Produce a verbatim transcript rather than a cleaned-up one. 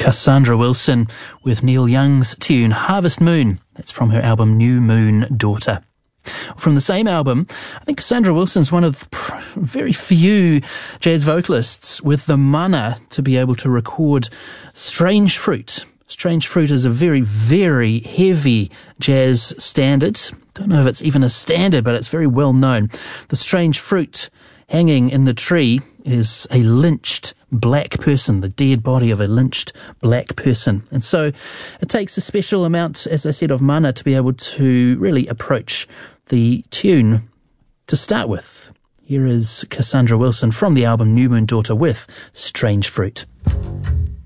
Cassandra Wilson with Neil Young's tune Harvest Moon. That's from her album New Moon Daughter. From the same album, I think Cassandra Wilson's one of very few jazz vocalists with the mana to be able to record Strange Fruit. Strange Fruit is a very, very heavy jazz standard. Don't know if it's even a standard, but it's very well known. The Strange Fruit hanging in the tree is a lynched black person, the dead body of a lynched black person. And so it takes a special amount, as I said, of mana to be able to really approach the tune to start with. Here is Cassandra Wilson from the album New Moon Daughter with Strange Fruit.